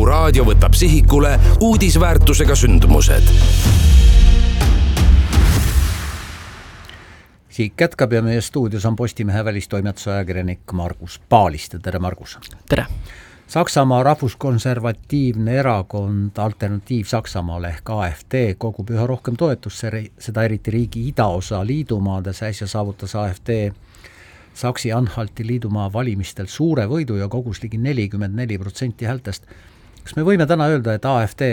Kuku raadio võtab sihikule uudisväärtusega sündmused. Siik jätkab ja meie stuudios on Postimehe välistoimetuse ajakirjanik Margus Paaliste. Tere, Margus! Tere! Saksamaa rahvuskonservatiivne erakond Alternatiiv Saksamaale ehk AFD kogub üha rohkem toetust, seda eriti riigi idaosa liidumaades. Äsja saavutas AFD Saksi-Anhalti liidumaa valimistel suure võidu ja kogus ligi 44% häältest. Kas me võime täna öelda, et AFD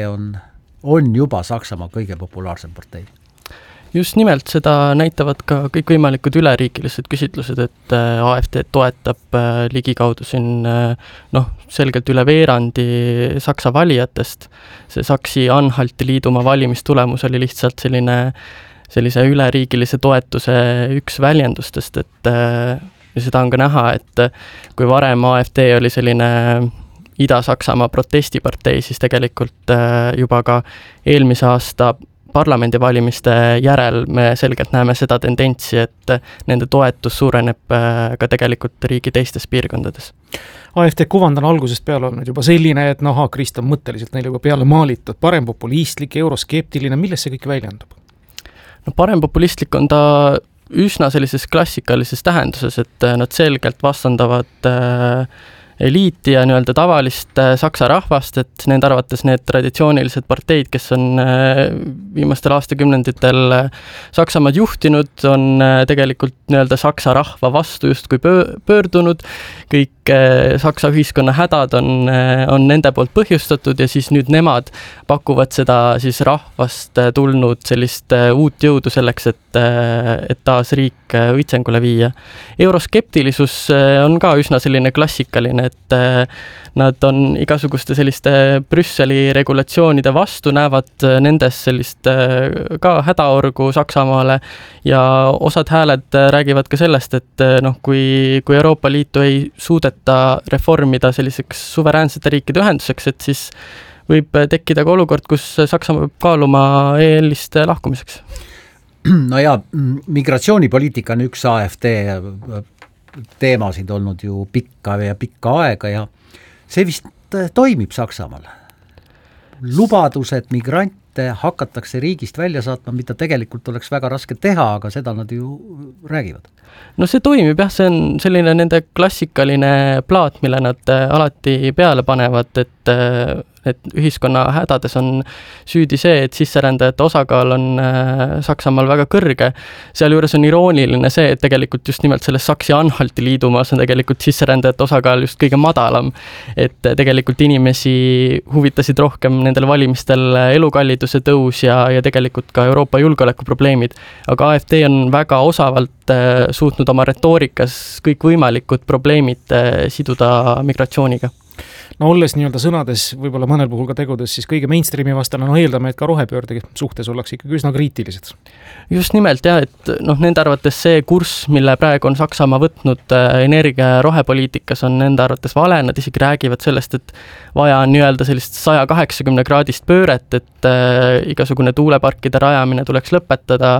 on juba Saksamaa kõige populaarsem partei? Just nimelt seda näitavad ka kõikvõimalikud üleriikilised küsitlused, et AFD toetab ligikaudu siin selgelt üle veerandi Saksa valijatest. See Saksi-Anhalti liidumaa valimistulemus oli lihtsalt sellise üleriigilise toetuse üks väljendustest, et ja seda on ka näha, et kui varem AFD oli selline Ida-Saksamaa protestipartei, siis tegelikult juba ka eelmise aasta parlamendivalimiste järel me selgelt näeme seda tendentsi, et nende toetus suureneb ka tegelikult riigi teistes piirkondades. AFD kuvand on algusest peale olnud juba selline, et Krist on mõtteliselt neile juba peale maalitud, parempopulistlik, euroskeptiline, milles see kõik väljendub? Parempopulistlik on ta üsna sellises klassikalises tähenduses, et nad selgelt vastandavad eliiti ja nii-öelda tavalist Saksa rahvast, et nende arvates need traditsioonilised parteid, kes on viimastel aastakümnenditel Saksamaad juhtinud, on tegelikult nii-öelda Saksa rahva vastu justkui pöördunud. Kõik Saksa ühiskonna hädad on nende poolt põhjustatud ja siis nüüd nemad pakuvad seda siis rahvast tulnud sellist uut jõudu selleks, et taas riik õitsengule viia. Euroskeptilisus on ka üsna selline klassikaline, et nad on igasuguste selliste Brüsseli regulatsioonide vastu, näevad nendes sellist ka hädaorgu Saksamaale ja osad hääled räägivad ka sellest, et kui Euroopa Liitu ei suudeta reformida selliseks suveräänsete riikide ühenduseks, et siis võib tekkida ka olukord, kus Saksamaa peab kaaluma EL-ist lahkumiseks. No ja migratsioonipoliitika on üks AFD teemasid olnud ju pikka aega ja see vist toimib Saksamaal. Lubadused migrante hakatakse riigist välja saatma, mida tegelikult oleks väga raske teha, aga seda nad ju räägivad. No see toimib jah, see on selline nende klassikaline plaat, mille nad alati peale panevad, et ühiskonna hädades on süüdi see, et sisserändajate osakaal on Saksamaal väga kõrge. Sealjuures on irooniline see, et tegelikult just nimelt selles Saksi-Anhalti liidumaas on tegelikult sisserändajate osakaal just kõige madalam. Et tegelikult inimesi huvitasid rohkem nendel valimistel elukalliduse tõus ja tegelikult ka Euroopa julgeolekuprobleemid. Aga AFD on väga osavalt suutnud oma retoorikas kõik võimalikud probleemid siduda migratsiooniga. Olles nii-öelda sõnades, võib-olla mõnel puhul ka tegudes, siis kõige mainstreami vastane eeldame, et ka rohepöörde suhtes ollakse ikkagi üsna kriitilised. Just nimelt jah, et nende arvates see kurss, mille praegu on Saksamaa võtnud energia ja rohepoliitikas, on nende arvates vale. Nad isegi räägivad sellest, et vaja on nii-öelda sellist 180 kraadist pööret, et igasugune tuuleparkide rajamine tuleks lõpetada,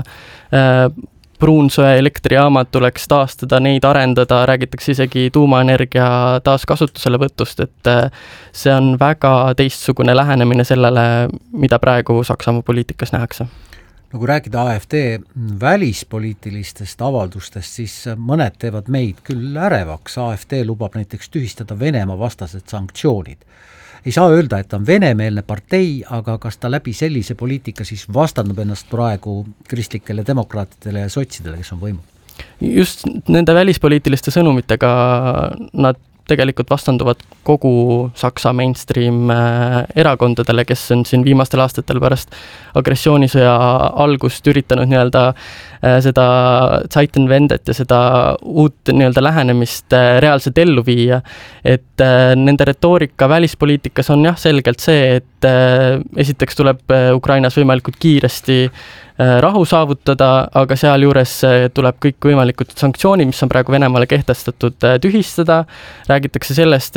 pruunsöe elektrijaamad tuleks taastada, neid arendada, räägitakse isegi tuumaenergia taaskasutusele võtust, et see on väga teistsugune lähenemine sellele, mida praegu Saksamaa poliitikas nähakse. Kui rääkida AFD välispoliitilistest avaldustest, siis mõned teevad meid küll ärevaks. AFD lubab näiteks tühistada Venemaa vastased sanktsioonid. Ei saa öelda, et ta on venemeelne partei, aga kas ta läbi sellise poliitika siis vastandub ennast praegu kristlikele demokraatidele ja sotsidele, kes on võimul? Just nende välispoliitiliste sõnumitega nad tegelikult vastanduvad kogu Saksa mainstream erakondadele, kes on siin viimastel aastatel pärast agressioonisõja algust üritanud nii-öelda seda Zeitenwendet ja seda uut nii-öelda lähenemist reaalselt ellu viia. Et nende retoorika välispoliitikas on jah selgelt see, et esiteks tuleb Ukrainas võimalikult kiiresti rahu saavutada, aga sealjuures tuleb kõik võimalikud sanktsioonid, mis on praegu Venemaale kehtestatud, tühistada. Räägitakse sellest,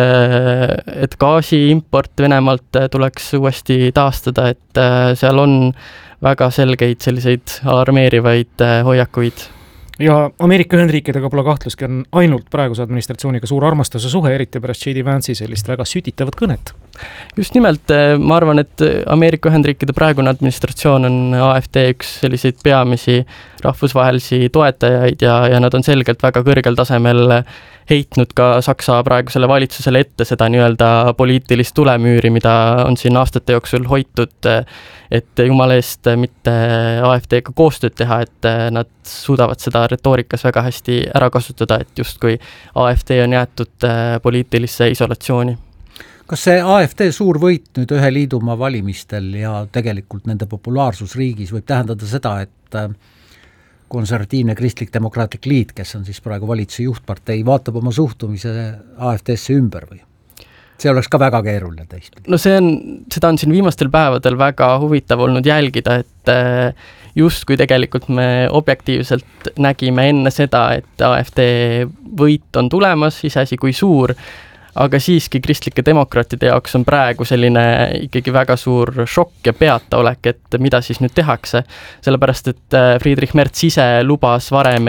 et gaasi import Venemaalt tuleks uuesti taastada, et seal on väga selgeid selliseid alarmeerivaid hoiakuid. Ja Ameerika Ühendriikidega pole kahtluski on ainult praeguse administratsiooniga suur armastuse suhe, eriti pärast J.D. Vance'i sellist väga sütitavat kõnet. just nimelt, ma arvan, et Ameerika Ühendriikide praegune administratsioon on AfD üks selliseid peamisi rahvusvahelisi toetajaid ja nad on selgelt väga kõrgel tasemel heitnud ka Saksa praegusele valitsusele ette seda nii-öelda poliitilist tulemüüri, mida on siin aastate jooksul hoitud, et jumala eest mitte AfD-ga koostööd teha, et nad suudavad seda retoorikas väga hästi ära kasutada, et justkui AfD on jäetud poliitilisse isolatsiooni. Kas see AfD suur võit nüüd ühe liidumaa valimistel ja tegelikult nende populaarsus riigis võib tähendada seda, et konservatiivne kristlik-demokraatlik liit, kes on siis praegu valitsuse juhtpartei, vaatab oma suhtumise AfD-sse ümber või? See oleks ka väga keeruline teistpidi. No seda on siin viimastel päevadel väga huvitav olnud jälgida, et justkui tegelikult me objektiivselt nägime enne seda, et AfD võit on tulemas, iseasi kui suur, aga siiski kristlike demokraatide jaoks on praegu selline ikkagi väga suur šokk ja peataolek, et mida siis nüüd tehakse. Sellepärast, et Friedrich Merz ise lubas varem,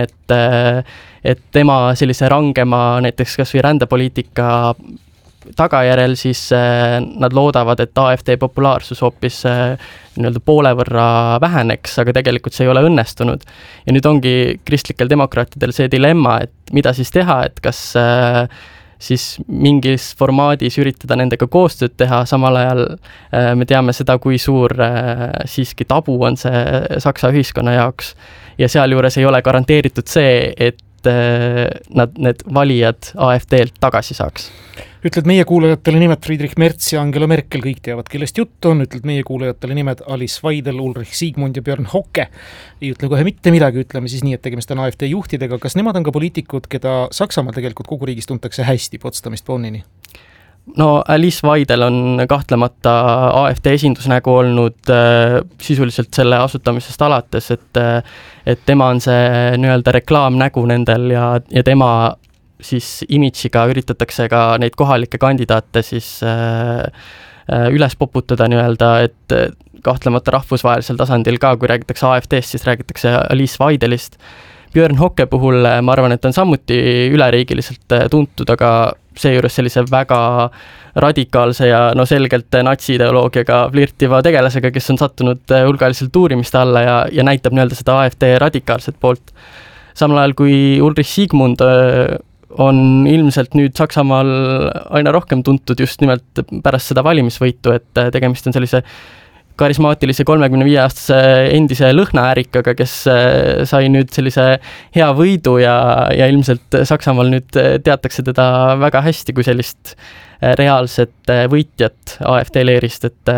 et tema sellise rangema näiteks kas või rändepoliitika tagajärel siis nad loodavad, et AfD populaarsus hoopis nii-öelda poole võrra väheneks, aga tegelikult see ei ole õnnestunud. Ja nüüd ongi kristlikel demokraatidel see dilemma, et mida siis teha, et kas siis mingis formaadis üritada nendega koostööd teha, samal ajal me teame seda, kui suur siiski tabu on see Saksa ühiskonna jaoks ja seal juures ei ole garanteeritud see, et need valijad AfD-lt tagasi saaks. Ütled meie kuulajatele nimed Friedrich Merz ja Angela Merkel, kõik teavad, kellest jutt on, ütled meie kuulajatele nimed Alice Weidel, Ulrich Siegmund ja Björn Hocke. Ei ütle kohe mitte midagi, ütleme siis nii, et tegemist on AfD juhtidega. Kas nemad on ka poliitikud, keda Saksamaal tegelikult kogu riigis tuntakse hästi Potsdamist Bonnini? No Alice Weidel on kahtlemata AfD esindusnägu olnud sisuliselt selle asutamisest alates, et tema on see nii-öelda reklaamnägu nendel ja tema siis imidžiga üritatakse ka neid kohalikke kandidaate siis üles poputada nii-öelda, et kahtlemata rahvusvahelisel tasandil ka, kui räägitakse AfD-st, siis räägitakse Alice Weidelist. Björn Hocke puhul ma arvan, et on samuti üleriigiliselt tuntud, aga seejuures sellise väga radikaalse ja selgelt natsiideoloogiaga flirtiva tegelasega, kes on sattunud hulgaliselt uurimiste alla ja näitab nii-öelda seda AfD radikaalset poolt. Samal ajal kui Ulrich Siegmund on ilmselt nüüd Saksamaal aina rohkem tuntud just nimelt pärast seda valimisvõitu, et tegemist on sellise karismaatilise 35-aastase endise lõhnaärikaga, kes sai nüüd sellise hea võidu ja ilmselt Saksamaal nüüd teatakse teda väga hästi kui sellist reaalset võitjat AfD leerist, et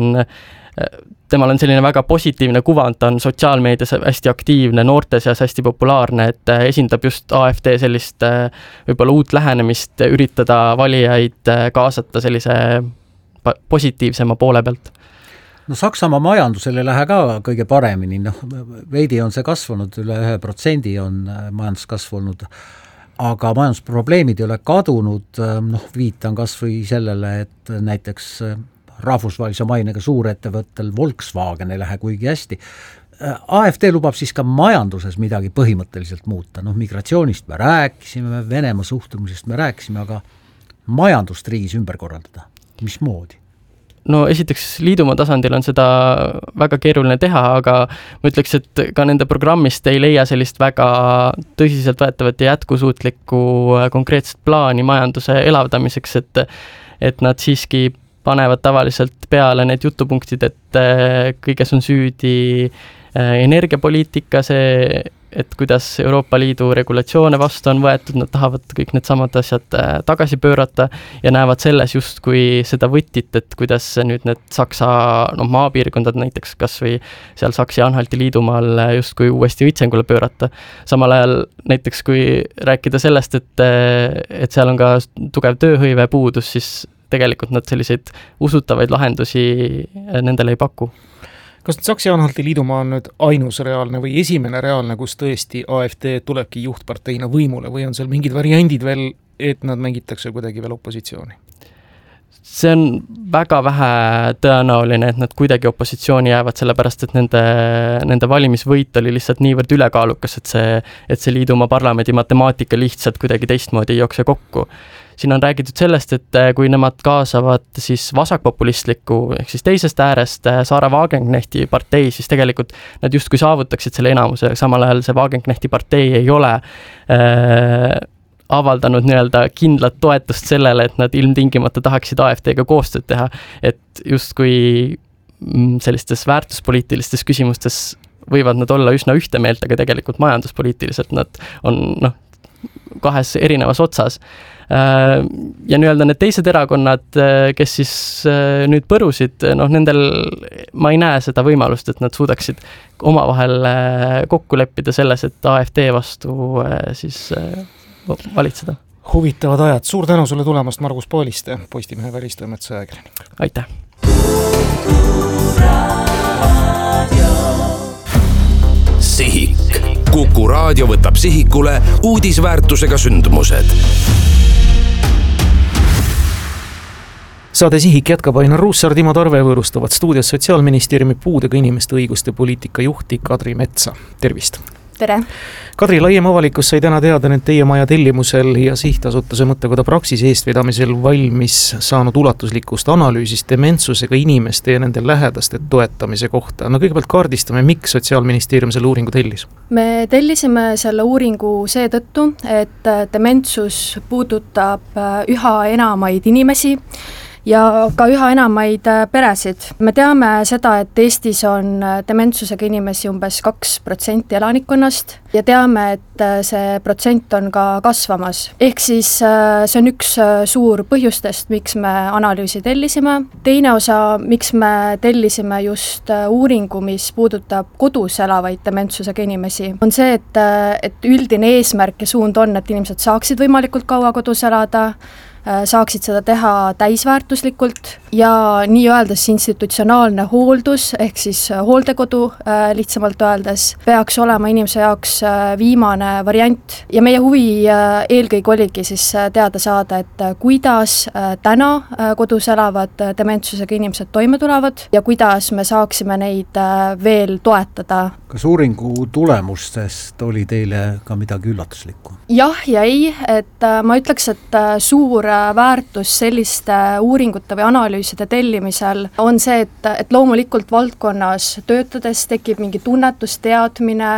temal on selline väga positiivne kuvand, ta on sotsiaalmeedias hästi aktiivne, noorte seas hästi populaarne, et esindab just AfD sellist võib-olla uut lähenemist, üritada valijaid kaasata sellise positiivsema poole pealt. No Saksamaa majandusel ei lähe ka kõige paremini, veidi on see kasvanud, üle 1% on majanduskasv olnud, aga majandusprobleemid ei ole kadunud, viitan kas või sellele, et näiteks rahvusvahelise mainega suurettevõttel Volkswagen ei lähe kuigi hästi. AfD lubab siis ka majanduses midagi põhimõtteliselt muuta, migratsioonist me rääkisime, Venemaa suhtumisest me rääkisime, aga majandust riigis ümber korraldada, mismoodi? No esiteks liidumaa tasandil on seda väga keeruline teha, aga ma ütleks, et ka nende programmist ei leia sellist väga tõsiselt võetavat ja jätkusuutlikku konkreetset plaani majanduse elavdamiseks, et nad siiski panevad tavaliselt peale need jutupunktid, et kõiges on süüdi energiapoliitika, see, et kuidas Euroopa Liidu regulatsioone vastu on võetud, nad tahavad kõik need samad asjad tagasi pöörata ja näevad selles justkui seda võtit, et kuidas nüüd need Saksa maapiirkondad näiteks kas või seal Saksi-Anhalti liidumaal justkui uuesti õitsengule pöörata. Samal ajal näiteks kui rääkida sellest, et seal on ka tugev tööhõive puudus, siis tegelikult nad selliseid usutavaid lahendusi nendele ei paku. Kas Saksi-Anhalti liidumaa on nüüd ainus reaalne või esimene reaalne, kus tõesti AfD tulebki juhtparteina võimule või on seal mingid variandid veel, et nad mängitakse kuidagi veel opositsiooni? see on väga vähe tõenäoline, et nad kuidagi opositsiooni jäävad, sellepärast et nende valimisvõit oli lihtsalt niivõrd ülekaalukas, et see Liidumaa parlamendi matemaatika lihtsalt kuidagi teistmoodi ei jookse kokku. Siin on räägitud sellest, et kui nemad kaasavad siis vasakpopulistliku ehk siis teisest äärest Sarah Wagenknechti partei, siis tegelikult nad justkui saavutaksid selle enamuse, samal ajal see Wagenknechti partei ei ole avaldanud nii-öelda kindlat toetust sellele, et nad ilmtingimata tahaksid AfD-ga koostööd teha, et justkui sellistes väärtuspoliitilistes küsimustes võivad nad olla üsna ühte meelt, aga tegelikult majanduspoliitiliselt nad on kahes erinevas otsas. Ja nii-öelda need teised erakonnad, kes siis nüüd põrusid, nendel ma ei näe seda võimalust, et nad suudaksid omavahel kokku leppida selles, et AfD vastu siis valitseda. Huvitavad ajad. Suur tänu sulle tulemast, Margus Pooliste, Postimehe välistoimetuse ajakirjanik. Aitäh! Sihik. Kuku Raadio võtab sihikule uudisväärtusega sündmused. Saade Sihik jätkab Ainar Ruussaar, Timo Tarve võõrustavad stuudios Sotsiaalministeeriumi puudega inimeste õiguste poliitika juhti Kadri Metsa. Tervist! Tere! Kadri, laiem avalikkus sai täna teada need teie maja tellimusel ja sihtasutuse mõttekoda Praxise eestvedamisel valmis saanud ulatuslikust analüüsist dementsusega inimeste ja nende lähedaste toetamise kohta. No kõigepealt kaardistame, miks Sotsiaalministeerium selle uuringu tellis? Me tellisime selle uuringu seetõttu, et dementsus puudutab üha enamaid inimesi ja ka üha enamaid peresid. Me teame seda, et Eestis on dementsusega inimesi umbes 2% elanikkonnast ja teame, et see protsent on ka kasvamas. Ehk siis see on üks suur põhjustest, miks me analüüsi tellisime. Teine osa, miks me tellisime just uuringu, mis puudutab kodus elavaid dementsusega inimesi, on see, et üldine eesmärk ja suund on, et inimesed saaksid võimalikult kaua kodus elada, saaksid seda teha täisväärtuslikult ja nii-öeldes institutsionaalne hooldus ehk siis hooldekodu lihtsamalt öeldes peaks olema inimese jaoks viimane variant ja meie huvi eelkõige oligi siis teada saada, et kuidas täna kodus elavad dementsusega inimesed toime tulevad ja kuidas me saaksime neid veel toetada. Kas uuringu tulemustest oli teile ka midagi üllatuslikku? Jah ja ei, et ma ütleks, et suur väärtus selliste uuringute või analüüside tellimisel on see, et loomulikult valdkonnas töötades tekib mingi tunnetus, teadmine,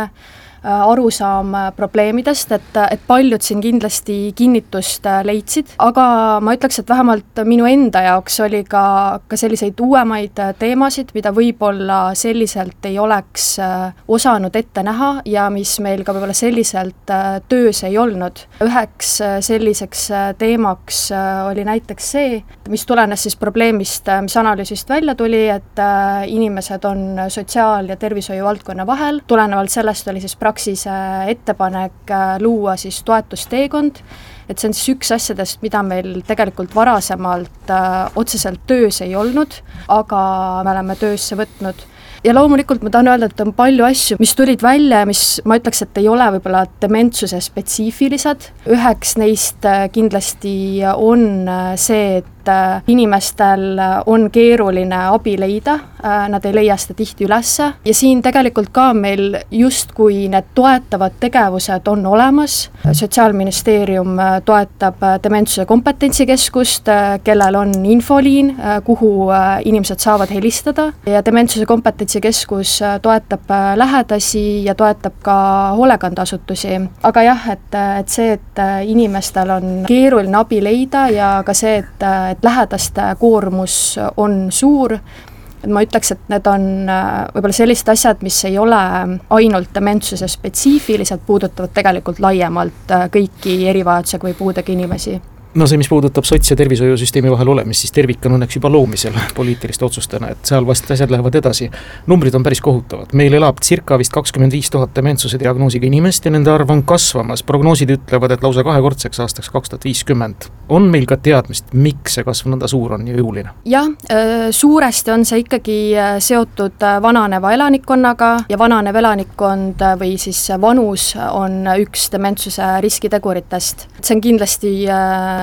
arusaam probleemidest, et paljud siin kindlasti kinnitust leidsid, aga ma ütleks, et vähemalt minu enda jaoks oli ka selliseid uuemaid teemasid, mida võib-olla selliselt ei oleks osanud ette näha ja mis meil ka võib-olla selliselt töös ei olnud. Üheks selliseks teemaks oli näiteks see, mis tulenes siis probleemist, mis analüüsist välja tuli, et inimesed on sotsiaal- ja tervishoiu valdkonna vahel. Tulenevalt sellest oli siis Praxise ettepanek luua siis toetusteekond, et see on siis üks asjadest, mida meil tegelikult varasemalt otseselt töös ei olnud, aga me oleme töösse võtnud. Ja loomulikult ma tahan öelda, et on palju asju, mis tulid välja ja mis ma ütleks, et ei ole võib-olla dementsuse spetsiifilised. Üheks neist kindlasti on see, et inimestel on keeruline abi leida, nad ei leia seda tihti ülesse ja siin tegelikult ka meil justkui need toetavad tegevused on olemas. Sotsiaalministeerium toetab dementsuse kompetentsikeskust, kellel on infoliin, kuhu inimesed saavad helistada ja dementsuse kompetentsikeskus toetab lähedasi ja toetab ka hoolekandeasutusi. Aga jah, et see, et inimestel on keeruline abi leida ja ka see, et lähedaste koormus on suur. Ma ütleks, et need on võib-olla sellised asjad, mis ei ole ainult dementsuse spetsiifiliselt, puudutavad tegelikult laiemalt kõiki erivajadusega või puudega inimesi. No see, mis puudutab sots- ja tervishoiusüsteemi vahel olemist, siis tervik on õnneks juba loomisel poliitiliste otsustena, et seal vast asjad lähevad edasi. Numbrid on päris kohutavad. Meil elab circa vist 25 000 dementsuse diagnoosiga inimest ja nende arv on kasvamas. Prognoosid ütlevad, et lausa 2-kordseks aastaks 2050. On meil ka teadmist, miks see kasv nõnda suur on ja jõuline? Jah, suuresti on see ikkagi seotud vananeva elanikkonnaga ja vananev elanikkond või siis vanus on üks dementsuse riskiteguritest. See on kindlasti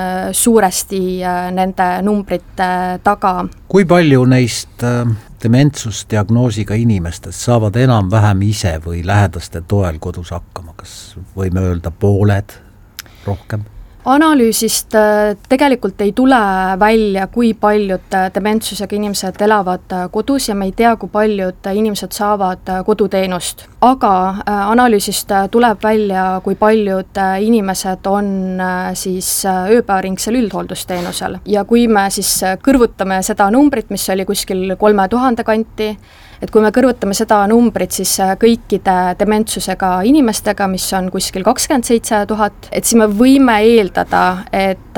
suuresti nende numbrite taga. Kui palju neist dementsusdiagnoosiga inimestest saavad enam-vähem ise või lähedaste toel kodus hakkama, kas võime öelda pooled rohkem? Analüüsist tegelikult ei tule välja, kui paljud dementsusega inimesed elavad kodus ja me ei tea, kui paljud inimesed saavad koduteenust. Aga analüüsist tuleb välja, kui paljud inimesed on siis ööpäevaringsel üldhooldusteenusel. Ja kui me siis kõrvutame seda numbrit, mis oli kuskil 3000 kanti, et kui me kõrvutame seda numbrit siis kõikide dementsusega inimestega, mis on kuskil 27 000, et siis me võime eeldada, et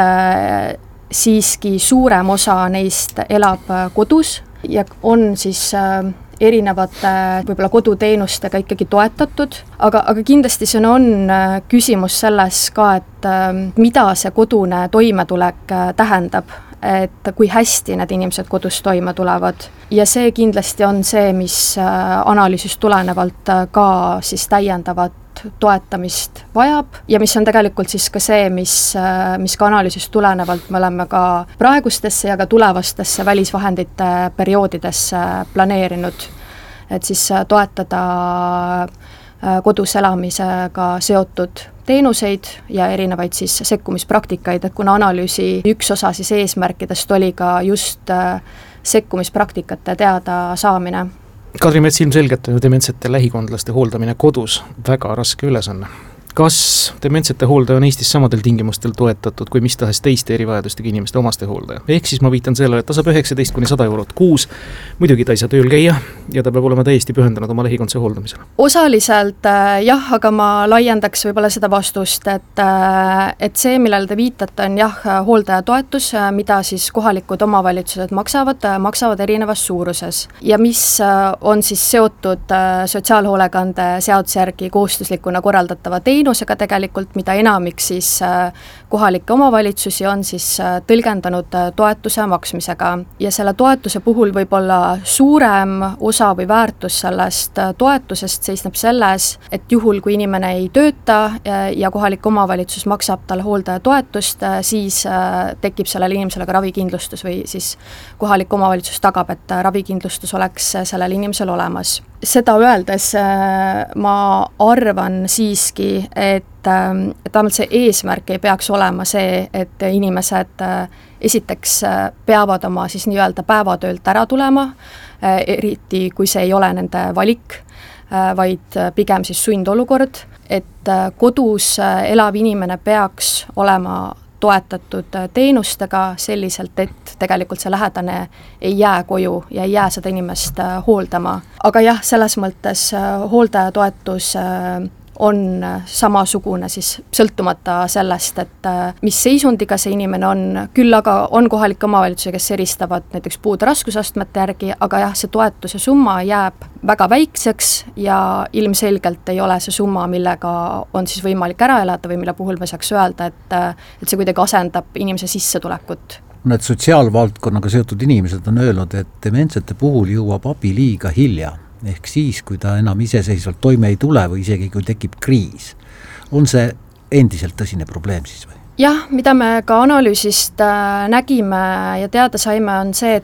siiski suurem osa neist elab kodus ja on siis erinevate võib-olla koduteenustega ikkagi toetatud, aga kindlasti see on küsimus selles ka, et mida see kodune toimetulek tähendab, et kui hästi need inimesed kodus toime tulevad. Ja see kindlasti on see, mis analüüsist tulenevalt ka siis täiendavat toetamist vajab ja mis on tegelikult siis ka see, mis ka analüüsist tulenevalt me oleme ka praegustesse ja ka tulevastesse välisvahendite perioodidesse planeerinud, et siis toetada kodus elamisega seotud teenuseid ja erinevaid siis sekkumispraktikaid, et kuna analüüsi üks osa siis eesmärkidest oli ka just sekkumispraktikate teada saamine. Kadri Mets, ilmselgelt on ju dementsete lähikondlaste hooldamine kodus väga raske ülesanne. Kas dementsete hooldaja on Eestis samadel tingimustel toetatud kui mis tahes teiste erivajadustega inimeste omaste hooldaja? Ehk siis ma viitan sellele, et ta saab 19–100 eurot kuus, muidugi ta ei saa tööl käia ja ta peab olema täiesti pühendunud oma lähikondse hooldamisele. Osaliselt jah, aga ma laiendaks võib-olla seda vastust, et see, millele te viitate, on jah, hooldajatoetus, mida siis kohalikud omavalitsused maksavad erinevas suuruses ja mis on siis seotud sotsiaalhoolekande seaduse järgi kohustuslikuna korraldatava teenusega tegelikult, mida enamik siis kohalikke omavalitsusi on siis tõlgendanud toetuse maksmisega ja selle toetuse puhul võib olla suurem osa või väärtus sellest toetusest seisneb selles, et juhul kui inimene ei tööta ja kohalik omavalitsus maksab talle hooldajatoetust, siis tekib sellele inimesele ka ravikindlustus või siis kohalik omavalitsus tagab, et ravikindlustus oleks sellel inimesel olemas. Seda öeldes ma arvan siiski, et vähemalt see eesmärk ei peaks olema see, et inimesed esiteks peavad oma siis nii-öelda päevatöölt ära tulema, eriti kui see ei ole nende valik, vaid pigem siis sundolukord, et kodus elav inimene peaks olema toetatud teenustega selliselt, et tegelikult see lähedane ei jää koju ja ei jää seda inimest hooldama. Aga jah, selles mõttes hooldajatoetus on samasugune siis sõltumata sellest, et mis seisundiga see inimene on, küll aga on kohalikke omavalitsusi, kes eristavad näiteks puude raskusastmete järgi, aga jah, see toetuse summa jääb väga väikseks ja ilmselgelt ei ole see summa, millega on siis võimalik ära elada või mille puhul me saaks öelda, et see kuidagi asendab inimese sissetulekut. Need sotsiaalvaldkonnaga seotud inimesed on öelnud, et dementsete puhul jõuab abi liiga hilja. Ehk siis, kui ta enam iseseisvalt toime ei tule või isegi kui tekib kriis. On see endiselt tõsine probleem siis või? Jah, mida me ka analüüsist nägime ja teada saime, on see,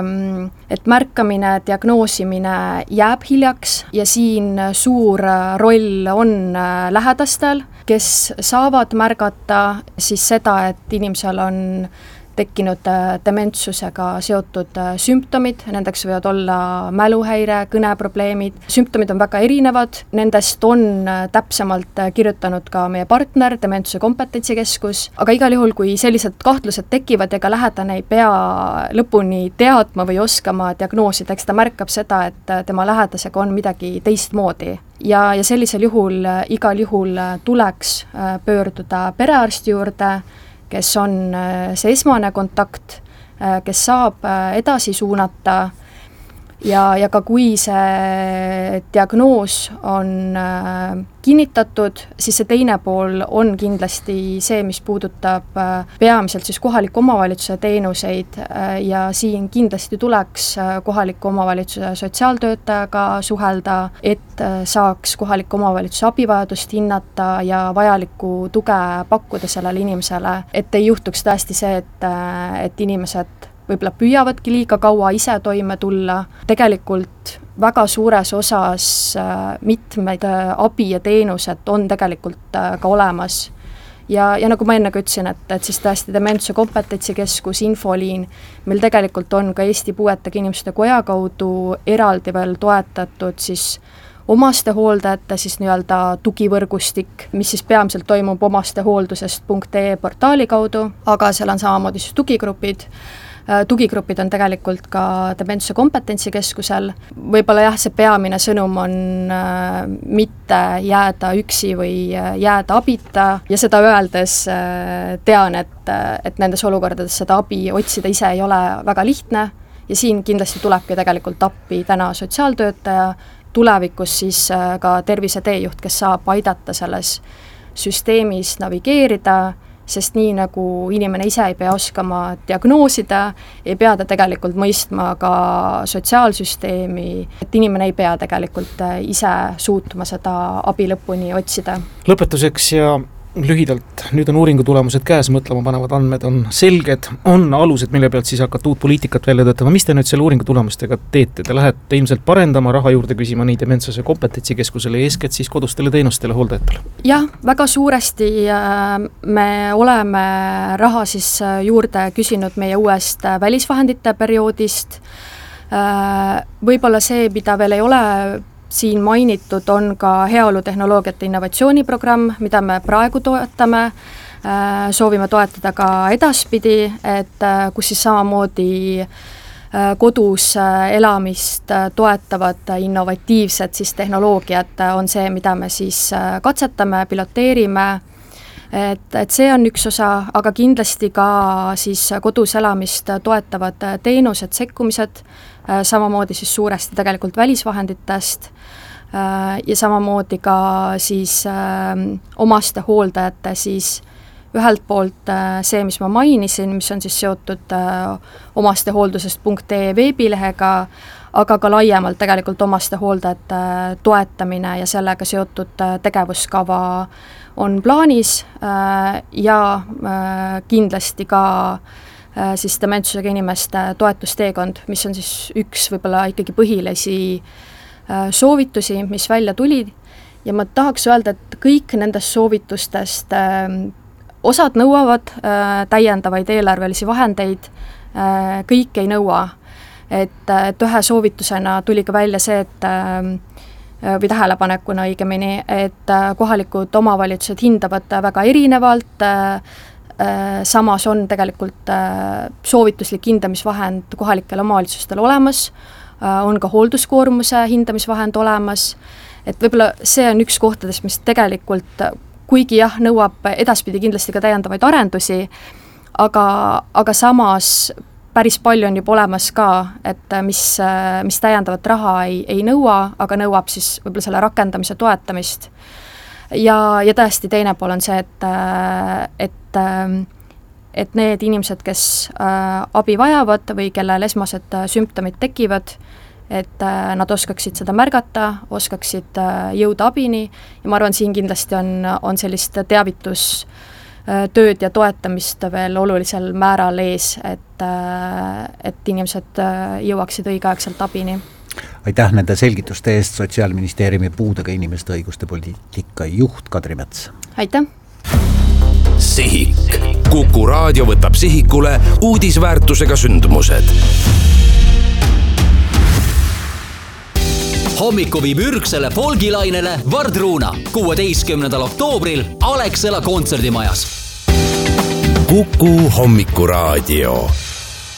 et märkamine, diagnoosimine jääb hiljaks ja siin suur roll on lähedastel, kes saavad märgata siis seda, et inimesel on tekkinud dementsusega seotud sümptomid, nendeks võivad olla mäluhäire, kõneprobleemid, sümptomid on väga erinevad, nendest on täpsemalt kirjutanud ka meie partner, Dementsuse kompetentsikeskus, aga igal juhul, kui sellised kahtlused tekivad, ega lähedane ei pea lõpuni teadma või oskama diagnoosida, eks ta märkab seda, et tema lähedasega on midagi teistmoodi. Ja sellisel juhul igal juhul tuleks pöörduda perearsti juurde, kes on see esmane kontakt, kes saab edasi suunata ja ka kui see diagnoos on kinnitatud, siis see teine pool on kindlasti see, mis puudutab peamiselt siis kohaliku omavalitsuse teenuseid ja siin kindlasti tuleks kohaliku omavalitsuse sotsiaaltöötajaga suhelda, et saaks kohaliku omavalitsuse abivajadust hinnata ja vajalikku tuge pakkuda sellele inimesele, et ei juhtuks tõesti see, et inimesed võib-olla püüavadki liiga kaua ise toime tulla, tegelikult väga suures osas mitmeid abi ja teenused on tegelikult ka olemas. Ja nagu ma enne ka ütlesin, et siis tõesti Dementsuse kompetentsikeskus, infoliin, meil tegelikult on ka Eesti Puuetega Inimeste Koja kaudu eraldi veel toetatud siis omastehooldajate siis nii-öelda tugivõrgustik, mis siis peamiselt toimub omastehooldusest.ee portaali kaudu, aga seal on samamoodi siis tugigrupid. Tugigrupid on tegelikult ka Dementsuse kompetentsikeskusel. Võib-olla jah, see peamine sõnum on mitte jääda üksi või jääda abita ja seda öeldes tean, et nendes olukordades seda abi otsida ise ei ole väga lihtne ja siin kindlasti tulebki tegelikult appi täna sotsiaaltöötaja, tulevikus siis ka terviseteejuht, kes saab aidata selles süsteemis navigeerida, sest nii nagu inimene ise ei pea oskama diagnoosida, ei pea ta tegelikult mõistma ka sotsiaalsüsteemi, et inimene ei pea tegelikult ise suutma seda abi lõpuni otsida. Lõpetuseks ja lühidalt, nüüd on uuringu tulemused käes, mõtlema panevad andmed on selged, on alused, mille pealt siis hakata uut poliitikat välja töötama. Mis te nüüd selle uuringu tulemustega teete? Te lähete ilmselt parendama, raha juurde küsima nii Dementsuse kompetentsikeskusele ja eeskätt siis kodustele teenustele, hooldajatele? Jah, väga suuresti me oleme raha siis juurde küsinud meie uuest välisvahendite perioodist. Võib-olla see, mida veel ei ole siin mainitud, on ka heaolutehnoloogiate innovatsiooniprogramm, mida me praegu toetame, soovime toetada ka edaspidi, et kus siis samamoodi kodus elamist toetavad innovatiivsed siis tehnoloogiad on see, mida me siis katsetame, piloteerime, et see on üks osa, aga kindlasti ka siis kodus elamist toetavad teenused, sekkumised, samamoodi siis suuresti tegelikult välisvahenditest ja samamoodi ka siis omastehooldajate siis ühelt poolt see, mis ma mainisin, mis on siis seotud omastehooldusest.ee veebilehega, aga ka laiemalt tegelikult omastehooldajate toetamine ja sellega seotud tegevuskava on plaanis ja kindlasti ka siis dementsusega inimeste toetusteekond, mis on siis üks võib-olla ikkagi põhilisi soovitusi, mis välja tuli ja ma tahaks öelda, et kõik nendest soovitustest osad nõuavad täiendavaid eelarvelisi vahendeid, kõik ei nõua, et ühe soovitusena tuli ka välja see, et või tähelepanekuna õigemini, et kohalikud omavalitsused hindavad väga erinevalt, samas on tegelikult soovituslik hindamisvahend kohalikele omavalitsustele olemas, on ka hoolduskoormuse hindamisvahend olemas, et võib-olla see on üks kohtadest, mis tegelikult, kuigi jah, nõuab edaspidi kindlasti ka täiendavaid arendusi, aga samas päris palju on juba olemas ka, et mis täiendavat raha ei nõua, aga nõuab siis võib-olla selle rakendamise toetamist. Ja tõesti teine pool on see, et need inimesed, kes abi vajavad või kellel esmased sümptomid tekivad, et nad oskaksid seda märgata, oskaksid jõuda abini ja ma arvan, siin kindlasti on sellist teavitustööd ja toetamist veel olulisel määral ees, et inimesed jõuaksid õigeaegselt abini. Aitäh nende selgituste eest, Sotsiaalministeeriumi puudega inimeste õiguste poliitika juht Kadri Mets. Aitäh! Sihik. Kuku raadio võtab sihikule uudisväärtusega sündmused. Hommiku viib ürgsele folgilainele Vardruuna 16. oktoobril Alexela kontserdimajas. Kuku hommikuraadio.